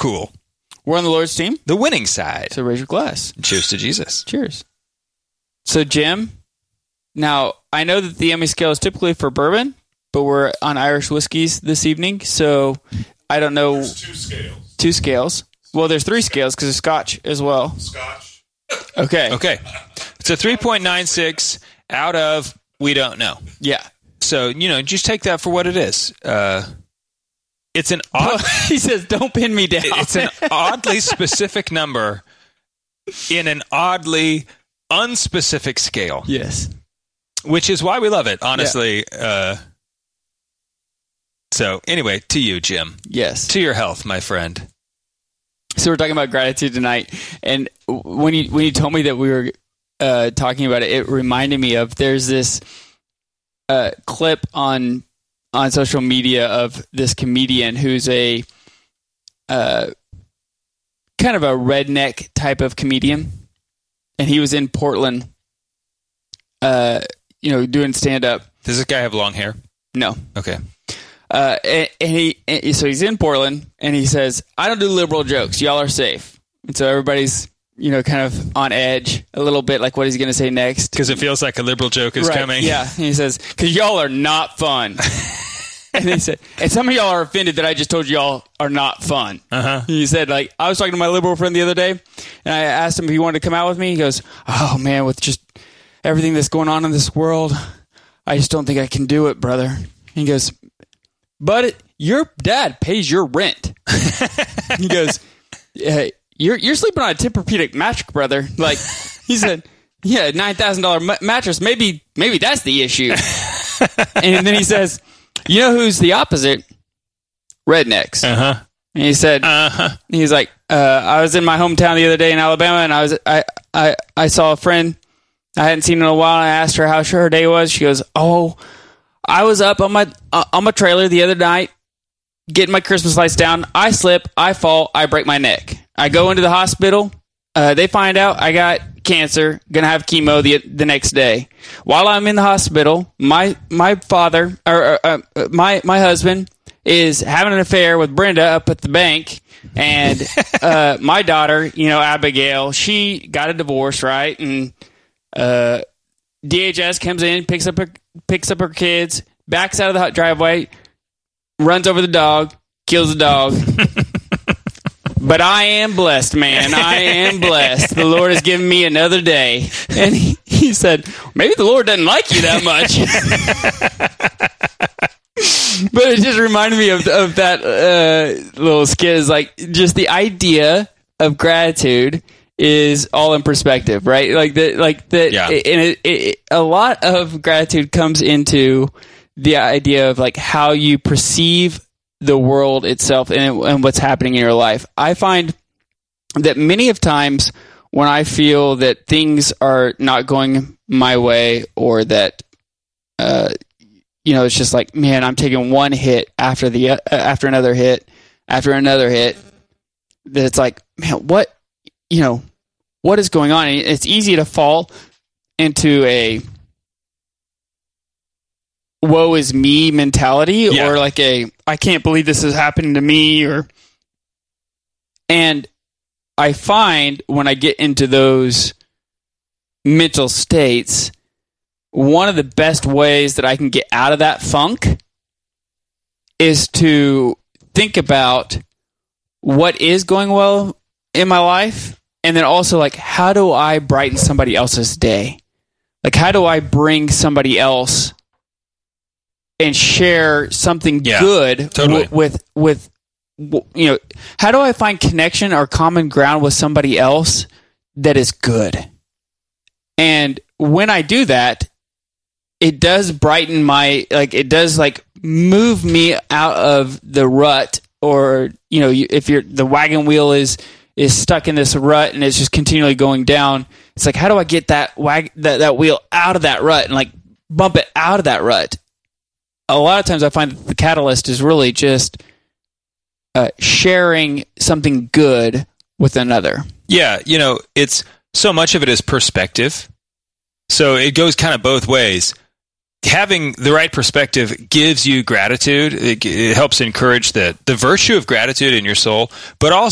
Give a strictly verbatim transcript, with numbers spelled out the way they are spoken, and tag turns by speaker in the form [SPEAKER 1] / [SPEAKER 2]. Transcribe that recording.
[SPEAKER 1] cool.
[SPEAKER 2] We're on the Lord's team.
[SPEAKER 1] The winning side.
[SPEAKER 2] So raise your glass.
[SPEAKER 1] Cheers to Jesus.
[SPEAKER 2] Cheers. So, Jim, now I know that the Emmy scale is typically for bourbon, but we're on Irish whiskeys this evening, so I don't know.
[SPEAKER 3] There's two scales.
[SPEAKER 2] Two scales. Well, there's three scales because there's Scotch as well.
[SPEAKER 3] Scotch.
[SPEAKER 2] Okay.
[SPEAKER 1] Okay. It's a three point nine six out of we don't know.
[SPEAKER 2] Yeah.
[SPEAKER 1] So, you know, just take that for what it is. Uh, it's an odd...
[SPEAKER 2] He says, don't pin me down.
[SPEAKER 1] It's an oddly specific number in an oddly unspecific scale.
[SPEAKER 2] Yes.
[SPEAKER 1] Which is why we love it, honestly. Yeah. Uh, so, anyway, to you, Jim.
[SPEAKER 2] Yes.
[SPEAKER 1] To your health, my friend.
[SPEAKER 2] So we're talking about gratitude tonight, and when you when you told me that we were uh, talking about it, it reminded me of there's this uh, clip on on social media of this comedian who's a uh, kind of a redneck type of comedian, and he was in Portland, uh, you know, doing stand up.
[SPEAKER 1] Does this guy have long hair?
[SPEAKER 2] No.
[SPEAKER 1] Okay.
[SPEAKER 2] Uh, and, and he, and so he's in Portland, and he says, "I don't do liberal jokes. Y'all are safe." And so everybody's, you know, kind of on edge a little bit, like what he's going to say next,
[SPEAKER 1] because it feels like a liberal joke is
[SPEAKER 2] right,
[SPEAKER 1] coming.
[SPEAKER 2] Yeah, and he says, "Because y'all are not fun." And he said, "And some of y'all are offended that I just told y'all are not fun."
[SPEAKER 1] Uh-huh.
[SPEAKER 2] He said, "Like I was talking to my liberal friend the other day, and I asked him if he wanted to come out with me. He goes, 'Oh man, with just everything that's going on in this world, I just don't think I can do it, brother.'" He goes, "But it, your dad pays your rent." He goes, uh, "You're you're sleeping on a Tempur-Pedic mattress, brother." Like he said, "Yeah, nine thousand dollar ma- mattress. Maybe maybe that's the issue." And then he says, "You know who's the opposite? Rednecks."
[SPEAKER 1] Uh huh.
[SPEAKER 2] And he said,
[SPEAKER 1] uh-huh.
[SPEAKER 2] "He's like, uh, I was in my hometown the other day in Alabama, and I was I I I saw a friend I hadn't seen in a while. And I asked her how sure her day was. She goes, oh." I was up on my uh, on my trailer the other night, getting my Christmas lights down. I slip, I fall, I break my neck. I go into the hospital. Uh, they find out I got cancer. Gonna have chemo the the next day. While I'm in the hospital, my my father or uh, uh, my my husband is having an affair with Brenda up at the bank, and uh, my daughter, you know, Abigail, she got a divorce, right? And uh, D H S comes in, picks up her picks up her kids, backs out of the driveway, runs over the dog, kills the dog. But I am blessed, man. I am blessed. The Lord has given me another day. And he, he said, maybe the Lord doesn't like you that much. But it just reminded me of, of that uh, little skit. Is like just the idea of gratitude is all in perspective, right? Like that, like that.
[SPEAKER 1] Yeah.
[SPEAKER 2] And it, it, a lot of gratitude comes into the idea of like how you perceive the world itself and, and what's happening in your life. I find that many of times when I feel that things are not going my way, or that, uh, you know, it's just like, man, I'm taking one hit after the uh, after another hit after another hit. That it's like, man, what, you know, what is going on? And it's easy to fall into a woe is me mentality,
[SPEAKER 1] yeah.
[SPEAKER 2] or like a, I can't believe this is happening to me, or, and I find when I get into those mental states, one of the best ways that I can get out of that funk is to think about what is going well in my life, and then also like, how do I brighten somebody else's day? Like, how do I bring somebody else and share something
[SPEAKER 1] yeah,
[SPEAKER 2] good
[SPEAKER 1] totally.
[SPEAKER 2] w- with, with, w- you know, how do I find connection or common ground with somebody else that is good? And when I do that, it does brighten my, like, it does like move me out of the rut, or, you know, if you're, the wagon wheel is, is stuck in this rut and it's just continually going down. It's like, how do I get that wag, that, that wheel out of that rut and like bump it out of that rut? A lot of times I find that the catalyst is really just uh, sharing something good with another.
[SPEAKER 1] Yeah, you know, it's so much of it is perspective. So it goes kind of both ways. Having the right perspective gives you gratitude. It, it helps encourage the, the virtue of gratitude in your soul, but also